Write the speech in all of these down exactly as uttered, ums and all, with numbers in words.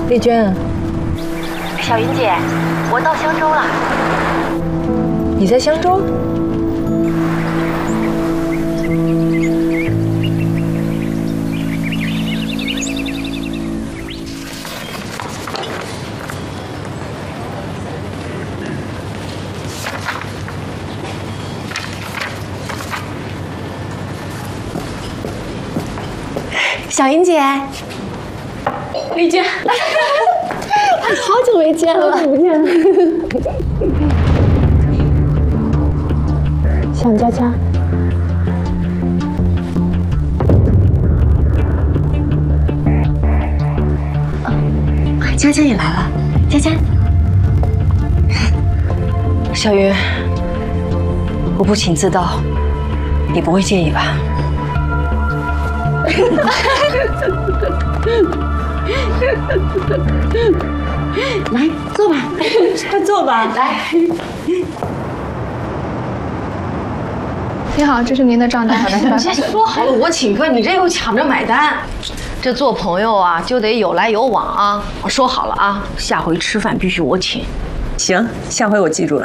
丽娟， 小云姐，我到香洲了。 你在香洲？ 小云姐， 丽娟， 好久没见了， 好久不见了。向佳佳， 佳佳也来了。佳佳， 小云，我不请自到，你不会介意吧？ 来坐吧， 快坐吧， 来。 你好，这是您的账单。 你这说好了我请客，你这又抢着买单。这做朋友啊，就得有来有往啊！我说好了啊，下回吃饭必须我请。 行，下回我记住了。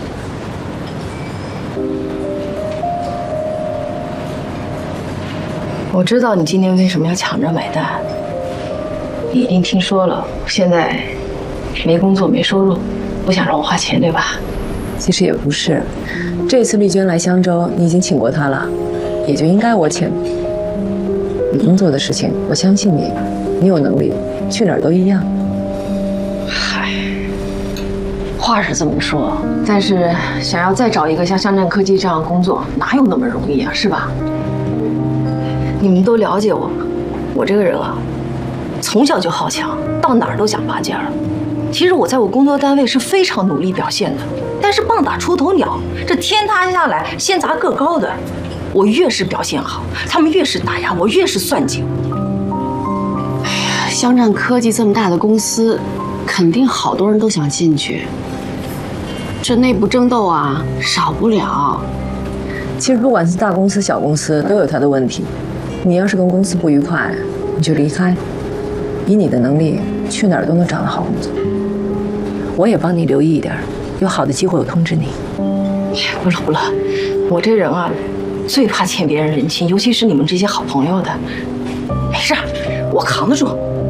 我知道你今天为什么要抢着买单，你一定听说了，现在没工作没收入，不想让我花钱对吧？ 其实也不是，这次丽娟来香洲，你已经请过她了，也就应该我请。你工作的事情，我相信你，你有能力，去哪儿都一样。 嗨，话是这么说，但是想要再找一个像商战科技这样的工作，哪有那么容易啊，是吧？你们都了解我，我这个人啊，从小就好强，到哪儿都想拔尖儿。其实我在我工作单位是非常努力表现的，但是棒打出头鸟，这天塌下来先砸个高的。我越是表现好，他们越是打压我，越是算计我。 哎呀，香战科技这么大的公司，肯定好多人都想进去。这内部争斗啊，少不了。 其实不管是大公司、小公司，都有它的问题。你要是跟公司不愉快，你就离开。以你的能力，去哪儿都能找到好工作。我也帮你留意一点，有好的机会我通知你。 不了不了，我这人啊，最怕欠别人人情，尤其是你们这些好朋友的。没事，我扛得住。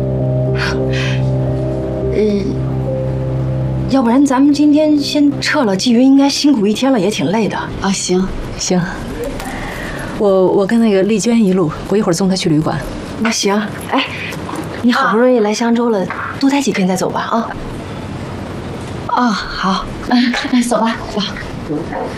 嗯，要不然咱们今天先撤了，季云应该辛苦一天了，也挺累的啊。行行，我我跟那个丽娟一路，我一会儿送她去旅馆。 那行，哎，你好不容易来香洲了，多待几天再走吧啊。 啊，好，嗯，那走吧，走。